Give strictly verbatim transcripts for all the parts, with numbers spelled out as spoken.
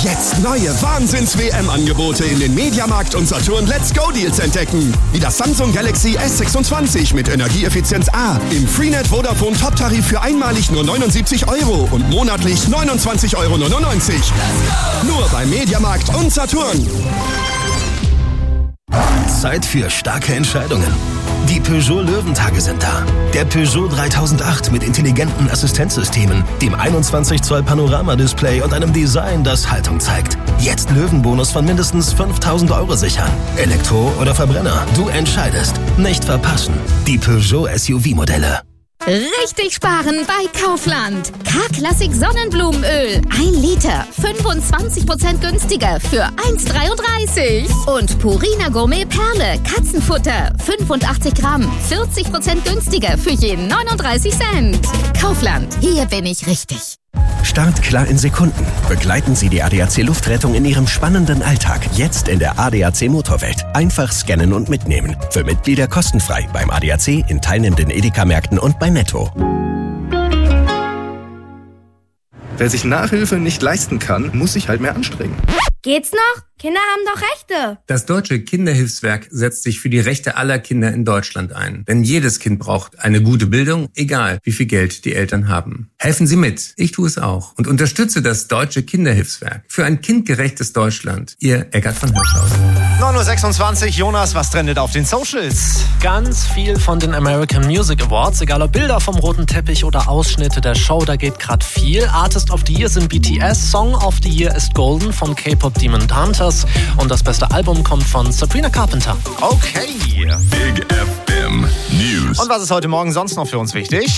Jetzt neue Wahnsinns-W M-Angebote in den Mediamarkt und Saturn Let's Go Deals entdecken. Wie das Samsung Galaxy S sechsundzwanzig mit Energieeffizienz A im Freenet Vodafone Top-Tarif für einmalig nur neunundsiebzig Euro und monatlich neunundzwanzig Euro neunundneunzig. Nur bei Mediamarkt und Saturn. Zeit für starke Entscheidungen. Die Peugeot Löwentage sind da. Der Peugeot dreitausendacht mit intelligenten Assistenzsystemen, dem einundzwanzig Zoll Panoramadisplay und einem Design, das Haltung zeigt. Jetzt Löwenbonus von mindestens fünftausend Euro sichern. Elektro oder Verbrenner, du entscheidest. Nicht verpassen. Die Peugeot S U V-Modelle. Richtig sparen bei Kaufland. K-Klassik Sonnenblumenöl. ein Liter. fünfundzwanzig Prozent günstiger für eins Komma dreiunddreißig. Und Purina Gourmet Perle. Katzenfutter. fünfundachtzig Gramm. vierzig Prozent günstiger für jeden neununddreißig Cent. Kaufland. Hier bin ich richtig. Startklar in Sekunden. Begleiten Sie die A D A C Luftrettung in Ihrem spannenden Alltag. Jetzt in der A D A C Motorwelt. Einfach scannen und mitnehmen. Für Mitglieder kostenfrei beim A D A C, in teilnehmenden Edeka-Märkten und bei Netto. Wer sich Nachhilfe nicht leisten kann, muss sich halt mehr anstrengen. Geht's noch? Kinder haben doch Rechte. Das Deutsche Kinderhilfswerk setzt sich für die Rechte aller Kinder in Deutschland ein. Denn jedes Kind braucht eine gute Bildung, egal wie viel Geld die Eltern haben. Helfen Sie mit. Ich tue es auch. Und unterstütze das Deutsche Kinderhilfswerk für ein kindgerechtes Deutschland. Ihr Eckart von Hirschhausen. neun Uhr sechsundzwanzig, Jonas, was trendet auf den Socials? Ganz viel von den American Music Awards, egal ob Bilder vom roten Teppich oder Ausschnitte der Show, da geht gerade viel. Artist of the Year sind B T S, Song of the Year ist Golden von K-Pop Demon Hunters und das beste Album kommt von Sabrina Carpenter. Okay. Big F M News. Und was ist heute Morgen sonst noch für uns wichtig?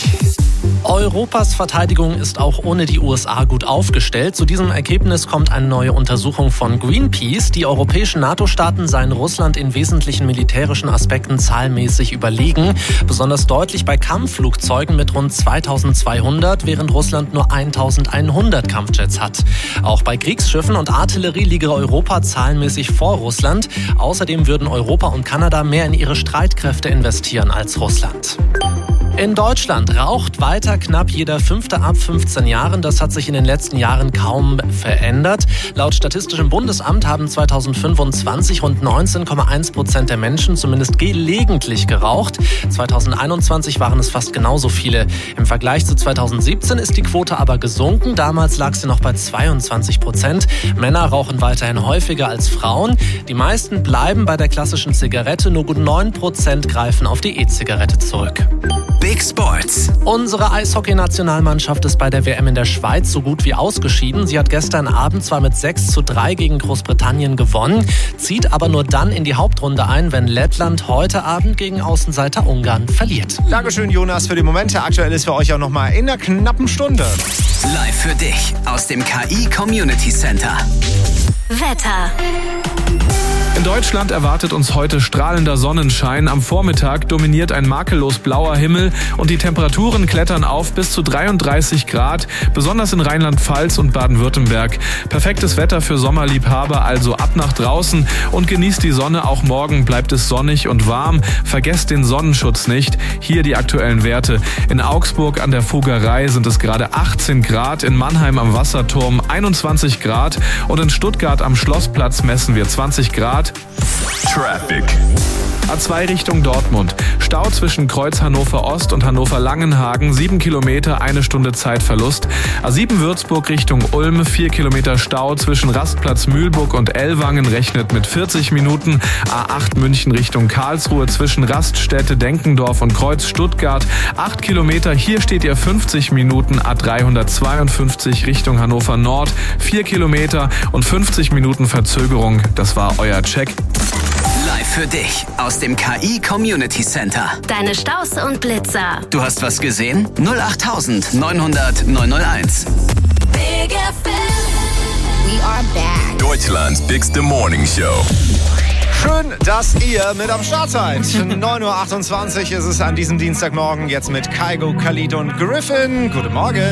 Europas Verteidigung ist auch ohne die U S A gut aufgestellt. Zu diesem Ergebnis kommt eine neue Untersuchung von Greenpeace. Die europäischen NATO-Staaten seien Russland in wesentlichen militärischen Aspekten zahlenmäßig überlegen. Besonders deutlich bei Kampfflugzeugen mit rund zweitausendzweihundert, während Russland nur eintausendeinhundert Kampfjets hat. Auch bei Kriegsschiffen und Artillerie liege Europa zahlenmäßig vor Russland. Außerdem würden Europa und Kanada mehr in ihre Streitkräfte investieren als Russland. In Deutschland raucht weiter knapp jeder Fünfte ab fünfzehn Jahren. Das hat sich in den letzten Jahren kaum verändert. Laut Statistischem Bundesamt haben zweitausendfünfundzwanzig rund neunzehn Komma eins Prozent der Menschen zumindest gelegentlich geraucht. zweitausendeinundzwanzig waren es fast genauso viele. Im Vergleich zu zweitausendsiebzehn ist die Quote aber gesunken. Damals lag sie noch bei zweiundzwanzig Prozent. Männer rauchen weiterhin häufiger als Frauen. Die meisten bleiben bei der klassischen Zigarette. Nur gut neun Prozent greifen auf die E-Zigarette zurück. Big Sports. Unsere Eishockey-Nationalmannschaft ist bei der W M in der Schweiz so gut wie ausgeschieden. Sie hat gestern Abend zwar mit sechs zu drei gegen Großbritannien gewonnen, zieht aber nur dann in die Hauptrunde ein, wenn Lettland heute Abend gegen Außenseiter Ungarn verliert. Dankeschön, Jonas, für die Momente. Aktuell ist für euch auch nochmal in einer knappen Stunde. Live für dich aus dem K I Community Center. Wetter. In Deutschland erwartet uns heute strahlender Sonnenschein. Am Vormittag dominiert ein makellos blauer Himmel und die Temperaturen klettern auf bis zu dreiunddreißig Grad, besonders in Rheinland-Pfalz und Baden-Württemberg. Perfektes Wetter für Sommerliebhaber, also ab nach draußen und genießt die Sonne. Auch morgen bleibt es sonnig und warm. Vergesst den Sonnenschutz nicht. Hier die aktuellen Werte. In Augsburg an der Fuggerei sind es gerade achtzehn Grad, in Mannheim am Wasserturm einundzwanzig Grad und in Stuttgart am Schlossplatz messen wir zwanzig Grad. Traffic. A zwei Richtung Dortmund. Stau zwischen Kreuz Hannover Ost und Hannover Langenhagen. sieben Kilometer, eine Stunde Zeitverlust. A sieben Würzburg Richtung Ulm. vier Kilometer Stau zwischen Rastplatz Mühlburg und Ellwangen. Rechnet mit vierzig Minuten. A acht München Richtung Karlsruhe zwischen Raststätte Denkendorf und Kreuz Stuttgart. acht Kilometer, hier steht ihr fünfzig Minuten. A dreihundertzweiundfünfzig Richtung Hannover Nord. vier Kilometer und fünfzig Minuten Verzögerung. Das war euer Check. Live für dich aus dem K I Community Center. Deine Staus und Blitzer. Du hast was gesehen? null acht neunhundert neunhunderteins. Big F M. We are back. Deutschlands bigste Morning Show. Schön, dass ihr mit am Start seid. neun Uhr achtundzwanzig ist es an diesem Dienstagmorgen. Jetzt mit Kygo, Khalid und Griffin. Guten Morgen.